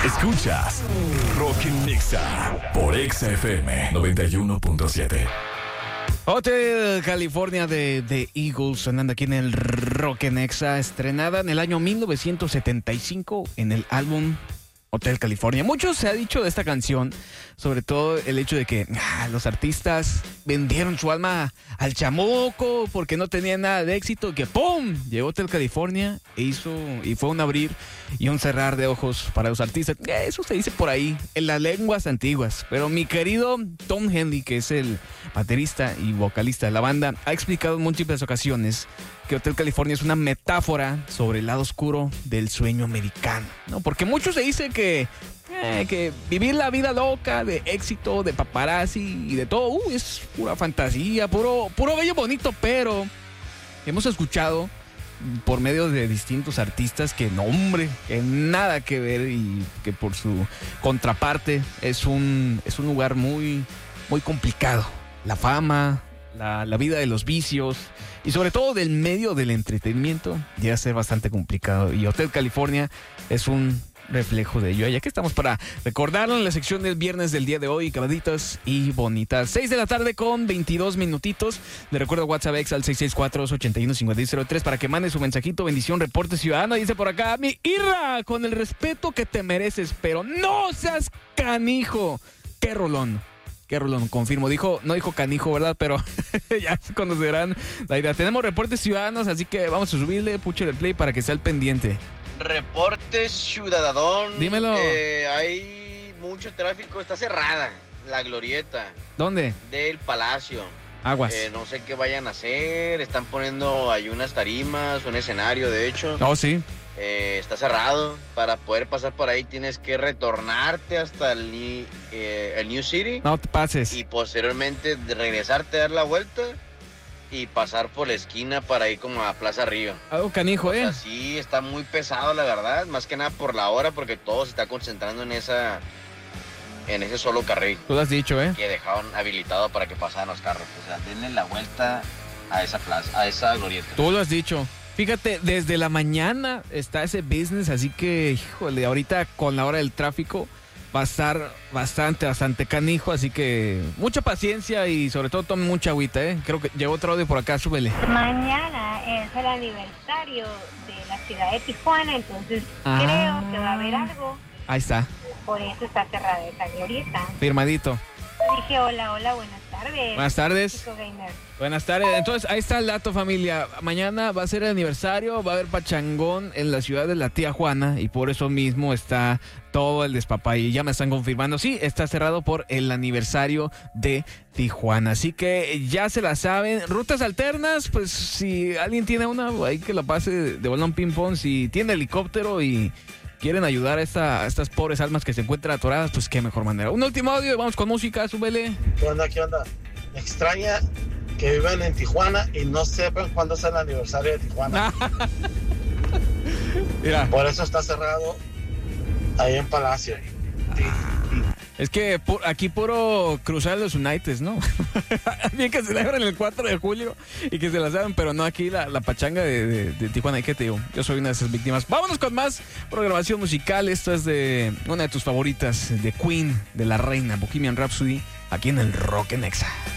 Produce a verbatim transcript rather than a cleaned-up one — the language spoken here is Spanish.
Escuchas Rock en Nexa por Exa F M noventa y uno punto siete. Hotel California de The Eagles sonando aquí en el Rock en Nexa, estrenada en el año mil novecientos setenta y cinco en el álbum Hotel California. Mucho se ha dicho de esta canción, sobre todo el hecho de que ah, los artistas vendieron su alma al chamuco porque no tenían nada de éxito, que ¡pum! Llegó Hotel California e hizo, y fue un abrir y un cerrar de ojos para los artistas. Eso se dice por ahí, en las lenguas antiguas. Pero mi querido Tom Henley, que es el baterista y vocalista de la banda, ha explicado en múltiples ocasiones que Hotel California es una metáfora sobre el lado oscuro del sueño americano, ¿no? Porque mucho se dice que, eh, que vivir la vida loca de éxito, de paparazzi y de todo, uh, es pura fantasía, puro, puro bello bonito, pero hemos escuchado por medio de distintos artistas que no, hombre, que nada que ver y que por su contraparte es un, es un lugar muy, muy complicado. La fama, la, la vida de los vicios y sobre todo del medio del entretenimiento llega a ser bastante complicado, y Hotel California es un reflejo de ello. Ya que estamos para recordarlo en la sección del viernes del día de hoy, cabaditas y bonitas. seis de la tarde con veintidós minutitos. Le recuerdo WhatsApp X al seis seis cuatro, dos ocho uno, cinco cero cero tres para que mande su mensajito. Bendición, reporte ciudadano. Dice por acá, mi Irra, con el respeto que te mereces, pero no seas canijo. Qué rolón. Qué rolón, confirmo. Dijo, no dijo canijo, ¿verdad? Pero ya se conocerán la idea. Tenemos reportes ciudadanos, así que vamos a subirle, puche el play para que sea el pendiente. Reportes ciudadano. Dímelo. Eh, hay mucho tráfico, está cerrada la glorieta. ¿Dónde? Del Palacio. Aguas. Eh, no sé qué vayan a hacer, están poniendo ahí unas tarimas, un escenario de hecho. Oh, sí. Eh, está cerrado. Para poder pasar por ahí tienes que retornarte hasta el, Ni- eh, el New City. No te pases. Y posteriormente de regresarte, dar la vuelta y pasar por la esquina para ir como a Plaza Río. Algo canijo, ¿eh? O sea, sí, está muy pesado, la verdad. Más que nada por la hora, porque todo se está concentrando en esa en ese solo carril Tú lo has dicho, ¿eh? que dejaron habilitado para que pasaran los carros. O sea, denle la vuelta a esa plaza, a esa glorieta. Tú lo has dicho. Fíjate, desde la mañana está ese business, así que, híjole, ahorita con la hora del tráfico va a estar bastante, bastante canijo, así que mucha paciencia y sobre todo tomen mucha agüita, ¿eh? Creo que llegó otro audio por acá, súbele. Mañana es el aniversario de la ciudad de Tijuana, entonces Ah. creo que va a haber algo, Ahí está, por eso está cerrada esa glorieta. firmadito. Dije hola, hola, buenas tardes. Buenas tardes. Chico Gamer. Buenas tardes. Entonces, ahí está el dato, familia. Mañana va a ser el aniversario, va a haber pachangón en la ciudad de la tía Juana y por eso mismo está todo el despapalle. Ya me están confirmando. Sí, está cerrado por el aniversario de Tijuana. Así que ya se la saben. Rutas alternas, pues si alguien tiene una, ahí que la pase de balón ping-pong. Si tiene helicóptero y quieren ayudar a, esta, a estas pobres almas que se encuentran atoradas, pues qué mejor manera. Un último audio y vamos con música, súbele. ¿Qué onda? ¿Qué onda? Me extraña que vivan en Tijuana y no sepan cuándo es el aniversario de Tijuana. Mira. Por eso está cerrado ahí en Palacio. Es que pu- aquí puro cruzar los United, ¿no? Bien que celebran el cuatro de julio y que se la saben, pero no aquí la, la pachanga de, de, de Tijuana. ¿Y qué te digo? Yo soy una de esas víctimas. Vámonos con más programación musical. Esto es de una de tus favoritas, de Queen, de la reina, Bohemian Rhapsody, aquí en el Rock en Nexa.